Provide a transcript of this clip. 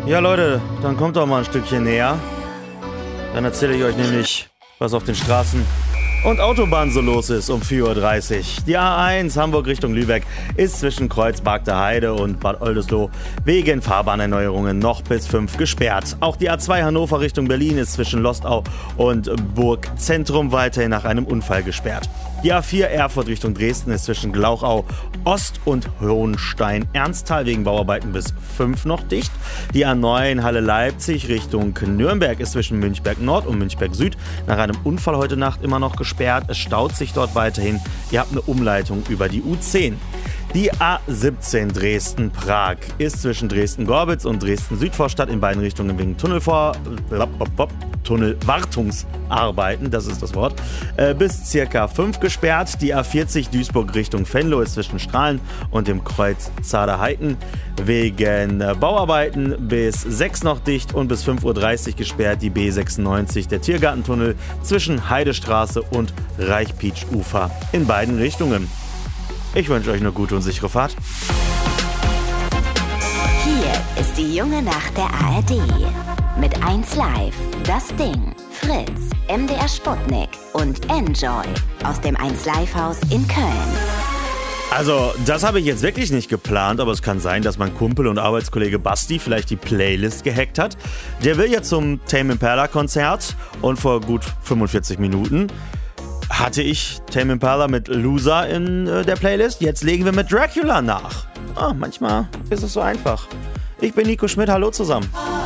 Ja, Leute, dann kommt doch mal ein Stückchen näher. Dann erzähle ich euch nämlich, was auf den Straßen und Autobahnen so los ist um 4:30 Uhr. Die A1 Hamburg Richtung Lübeck ist zwischen Kreuz-Barkter Heide und Bad Oldesloe wegen Fahrbahnerneuerungen noch bis 5 gesperrt. Auch die A2 Hannover Richtung Berlin ist zwischen Lostau und Burgzentrum weiterhin nach einem Unfall gesperrt. Die A4 Erfurt Richtung Dresden ist zwischen Glauchau Ost und Hohenstein-Ernsthal wegen Bauarbeiten bis 5 noch dicht. Die A9 Halle Leipzig Richtung Nürnberg ist zwischen Münchberg Nord und Münchberg Süd nach einem Unfall heute Nacht immer noch gesperrt. Es staut sich dort weiterhin. Ihr habt eine Umleitung über die U10. Die A17 Dresden-Prag ist zwischen Dresden-Gorbitz und Dresden-Südvorstadt in beiden Richtungen wegen Tunnelwartungsarbeiten, das ist das Wort, bis ca. 5 gesperrt. Die A40 Duisburg Richtung Venlo ist zwischen Strahlen und dem Kreuz Zader-Heiken wegen Bauarbeiten bis 6 noch dicht und bis 5:30 Uhr gesperrt. Die B96 der Tiergartentunnel zwischen Heidestraße und Reichpietsch-Ufer in beiden Richtungen. Ich wünsche euch eine gute und sichere Fahrt. Hier ist die junge Nacht der ARD. Mit 1 Live, Das Ding, Fritz, MDR Sputnik und Enjoy aus dem 1 Live Haus in Köln. Also, das habe ich jetzt wirklich nicht geplant, aber es kann sein, dass mein Kumpel und Arbeitskollege Basti vielleicht die Playlist gehackt hat. Der will ja zum Tame Impala Konzert und vor gut 45 Minuten hatte ich Tame Impala mit Loser in der Playlist. Jetzt legen wir mit Dracula nach. Manchmal ist es so einfach. Ich bin Nico Schmidt, hallo zusammen.